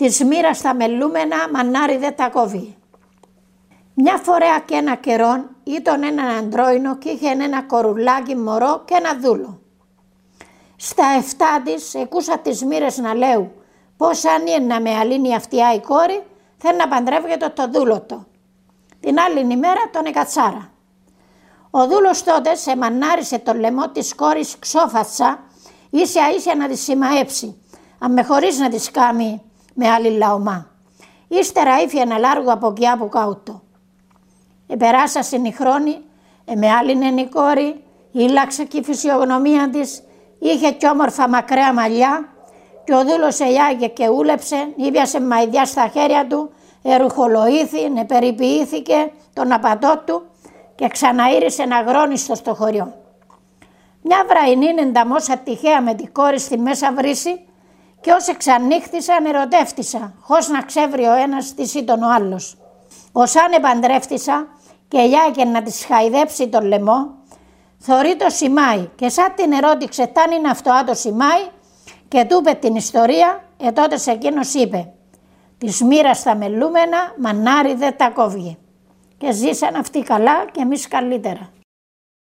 Της μοίρας τα μελούμενα, μανάρι δεν τα κόβει. Μια φορά και ένα καιρόν ήταν έναν αντρόινο και είχε ένα κορουλάκι μωρό και ένα δούλο. Στα 7 της εκούσα τις μοίρες να λέω πως αν είναι να με αλύνει αυτιά η κόρη θέλει να παντρεύεται το δούλο το. Την άλλη ημέρα τον εκατσάρα. Ο δούλος τότε σε μανάρισε το λαιμό της κόρης ξόφατσα ίσια να τη σημαέψει, αν με χωρίς να τη κάμει με άλλη λαομά. Ύστερα ήφη ένα λάργο από εκεί από κάτω. Περάσασαν οι χρόνοι, με άλλην η κόρη, ήλαξε και η φυσιογνωμία της, είχε κι όμορφα μακραία μαλλιά και ο δούλος ελιάγε και ούλεψε, ήβιασε μαϊδιά στα χέρια του, ερουχολογήθη, περιποιήθηκε τον απατό του και ξαναήρισε αγρόνιστο στο χωριό. Μια βραϊνή ενταμόσα τυχαία με τη κόρη στη μέσα βρύση και όσοι ξανύχτησαν ερωτεύτησα, χωρίς να ξέβρει ο ένας τι ήταν ο άλλος. Όσαν επαντρεύτησα και ελιάγε να της χαϊδέψει τον λαιμό, θωρεί το σημάι και σαν την ερώτηξε ταν είναι αυτό το σημάι και του είπε την ιστορία, τότε σε εκείνος είπε «Της μοίρας τα μελούμενα, μανάρι δεν τα κόβει». Και ζήσαν αυτοί καλά και εμείς καλύτερα.